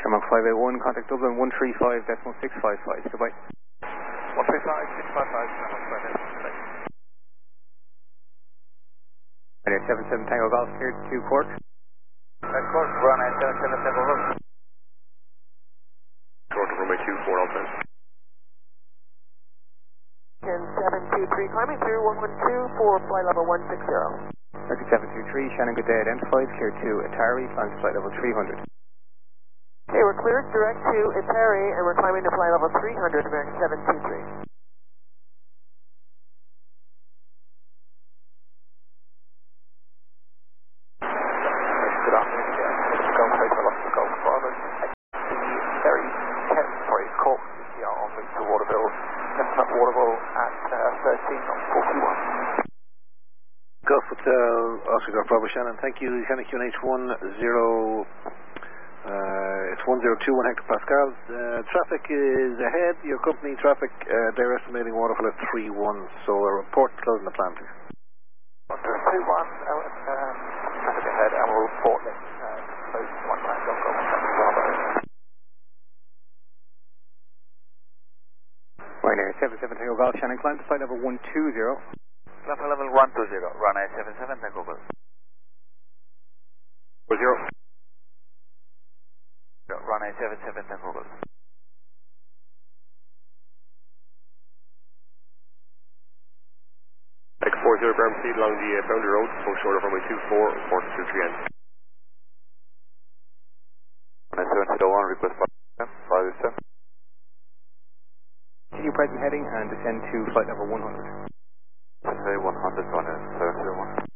Shamrock 581, contact Dublin 135.655. Goodbye. 135.655, Shamrock 581. Ryanair 77 Tango Golf, cleared to Cork. Cork, Ryanair 77 Tango Golf. Cork to runway 24, Alpha. 723, climbing through 112 for flight level 160. Circuit 723, Shannon Good Day identified, cleared to Atari, climb to flight level 300. Okay, we're cleared direct to Atari and we're climbing to flight level 300, American 723. Good afternoon, Golf Paper, Lost Golf Bravo. The very Cork, CCR on route to Waterville, setting up Waterville at 13 knots 41. Golf Hotel, Oscar Golf Bravo Shannon, thank you. Henrik QNH it's 1021 hectopascals. Traffic is ahead, your company traffic, they're estimating waterfall at 3-1, so a report closing the plan, please. 2-1, traffic ahead, and we'll report this close to 1 man, Golf Bravo. Ryanair 77 Tango Golf, Shannon, climb to flight level 120. Climb to level 120, Ryanair 77 Tango Golf. 0. Ryanair 77 Tango Golf. Like 40 ground speed along the boundary road, full short of runway 24, report to 3N. Ryanair 701, request 507. Continue present heading and descend to flight level 100. Runway 100, Ryanair 701.